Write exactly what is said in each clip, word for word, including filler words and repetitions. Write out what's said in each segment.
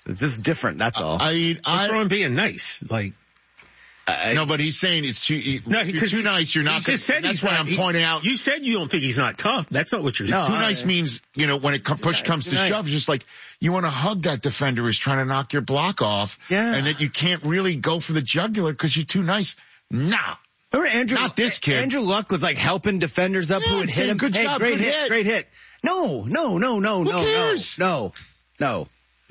It's just different. That's all. I mean, What's I, wrong with being nice? Like, I, no, but he's saying it's too. no, if you're too nice. You're not. He just said that's he's why not, I'm he, pointing out. You said you don't think he's not tough. That's not what you're saying. Too No, nice I, means, you know, when it come, push nice, comes to nice. shove, it's just like you want to hug that defender who's trying to knock your block off, Yeah. and that you can't really go for the jugular because you're too nice. Nah. Remember Andrew? Not this kid. Andrew Luck was like helping defenders up Yeah, who would hit saying, him. good hey, job, great good hit, hit. great hit. No, no, no, no, Who no, cares? no, no, no.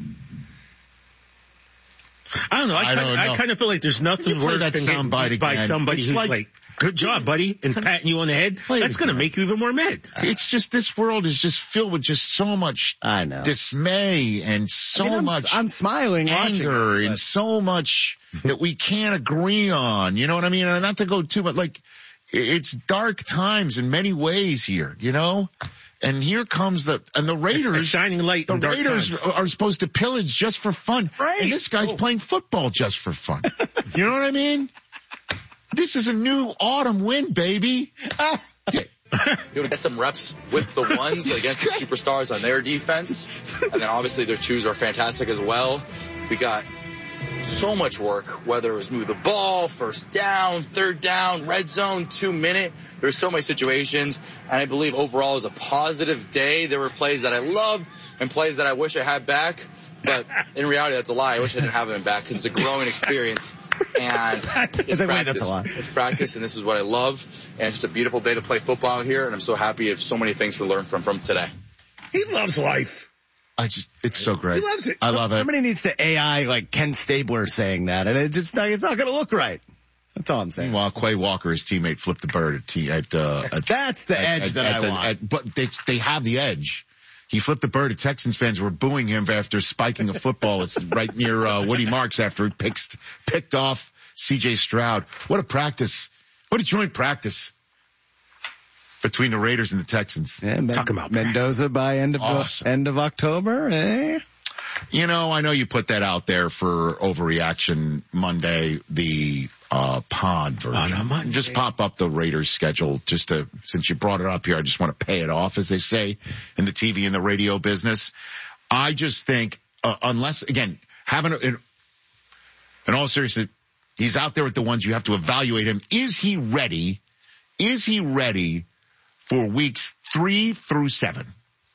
I don't know. I, I kind, don't I know. kind of feel like there's nothing You play worse that than getting soundbite beat by again. somebody It's who's like- like, good job, buddy, and patting you on the head. Play it That's going to again. make you even more mad. It's just this world is just filled with just so much I know. dismay and so I mean, I'm, much I'm smiling watching anger it, and but- so much that we can't agree on. You know what I mean? And not to go too, but like it's dark times in many ways here. You know. And here comes the, and the Raiders, A shining light the in dark Raiders times. are supposed to pillage just for fun. Right. And this guy's Oh. playing football just for fun. You know what I mean? This is a new autumn win, baby. Be able to get some reps with the ones against the superstars on their defense. And then obviously their twos are fantastic as well. We got so much work, whether it was move the ball, first down, third down, red zone, two minute. There were so many situations, and I believe overall it was a positive day. There were plays that I loved and plays that I wish I had back, but in reality that's a lie. I wish I didn't have them back because it's a growing experience, and it's like, wait, practice. that's a lie. It's practice, and this is what I love, and it's just a beautiful day to play football here, and I'm so happy of so many things to learn from from today. He loves life. I just, it's so great. He loves it. I love it. Somebody needs to A I like Ken Stabler saying that, and it just it's not going to look right. That's all I'm saying. While Quay Walker, his teammate, flipped the bird at, t- at, uh, at That's the at, edge at, that at I the, want. At, but they, they have the edge. He flipped the bird. Texans fans were booing him after spiking a football. It's right near uh, Woody Marks after he picked, picked off C J Stroud. What a practice. What a joint practice between the Raiders and the Texans. Yeah, Men- Talk about Mendoza by end of Awesome. end of October, eh? You know, I know you put that out there for Overreaction Monday, the uh pod version. On a Monday. Just pop up the Raiders schedule just to, since you brought it up here, I just want to pay it off, as they say in the T V and the radio business. I just think, uh, unless, again, having, a, in, in all seriousness, he's out there with the ones you have to evaluate him. Is he ready? Is he ready for weeks three through seven?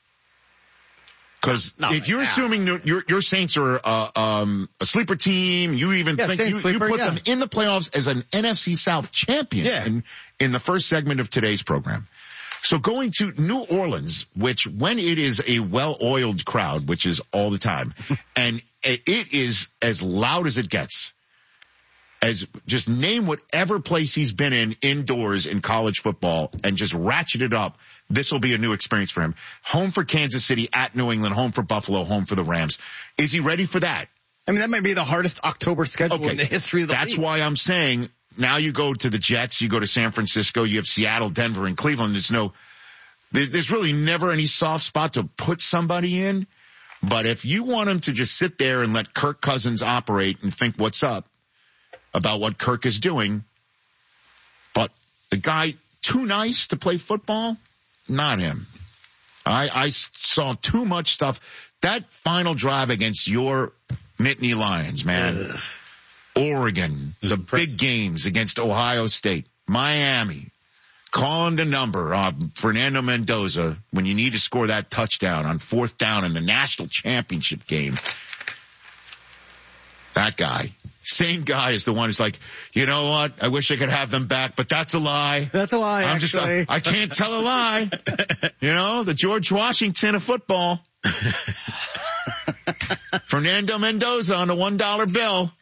Because Not if right you're now. assuming that your your Saints are uh, um, a sleeper team, you even Yeah, think Saints you, you sleeper, put yeah. them in the playoffs as an N F C South champion Yeah. in, in the first segment of today's program. So going to New Orleans, which when it is a well-oiled crowd, which is all the time, and it is as loud as it gets, as just name whatever place he's been in indoors in college football and just ratchet it up. This will be a new experience for him. Home for Kansas City, at New England, home for Buffalo, home for the Rams. Is he ready for that? I mean, that might be the hardest October schedule Okay. in the history of the That's league. why I'm saying now you go to the Jets, you go to San Francisco, you have Seattle, Denver, and Cleveland. There's no, there's, there's really never any soft spot to put somebody in. But if you want him to just sit there and let Kirk Cousins operate and think what's up about what Kirk is doing, but the guy too nice to play football, not him. I, I saw too much stuff. That final drive against your Nittany Lions, man. Ugh. Oregon, the big games against Ohio State, Miami, calling the number, uh, Fernando Mendoza, when you need to score that touchdown on fourth down in the national championship game. That guy, same guy is the one who's like, you know what? I wish I could have them back, but that's a lie. That's a lie, I'm actually. just, I, I can't tell a lie. You know, the George Washington of football. Fernando Mendoza on a one dollar bill.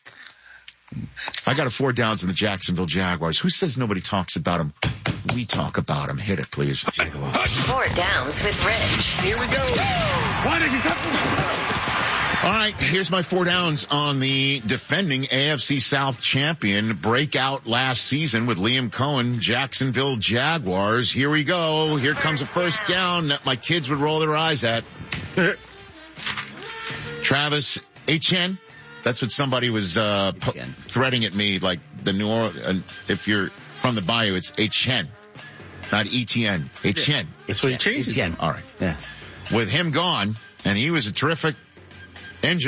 I got a four downs in the Jacksonville Jaguars. Who says nobody talks about them? We talk about them. Hit it, please. Four downs with Rich. Here we go. Why did he stop? All right, here's my four downs on the defending A F C South champion breakout last season with Liam Cohen, Jacksonville Jaguars. Here we go. Here comes a first down that my kids would roll their eyes at. Travis Etienne. That's what somebody was uh po- threading at me, like the New Orleans. Uh, if you're from the Bayou, it's Etienne, not E T N. Etienne. That's what he changed. Etienne. All right. Yeah. With him gone, and he was a terrific engine.